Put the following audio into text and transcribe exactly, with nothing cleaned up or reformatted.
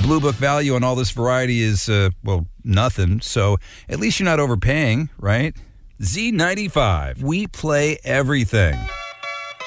Blue Book value on all this variety is, uh, well, nothing. So at least you're not overpaying, right? Z ninety-five. We play everything.